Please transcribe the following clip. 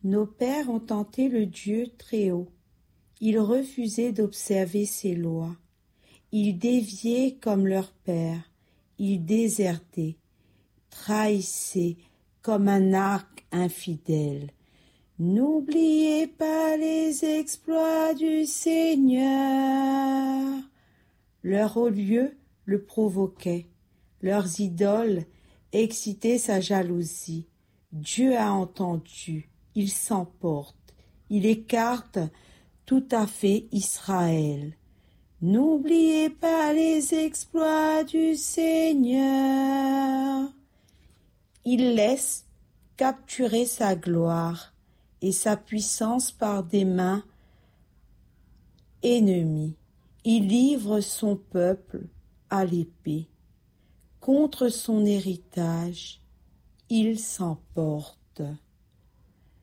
Nos pères ont tenté le Dieu très haut. Ils refusaient d'observer ses lois. Ils déviaient comme leur père. Ils désertaient, trahissaient comme un arc infidèle. N'oubliez pas les exploits du Seigneur. Leur haut lieu le provoquait. Leurs idoles excitaient sa jalousie. Dieu a entendu. Il s'emporte. Il écarte tout à fait Israël. N'oubliez pas les exploits du Seigneur. Il laisse capturer sa gloire et sa puissance par des mains ennemies. Il livre son peuple à l'épée. Contre son héritage, il s'emporte.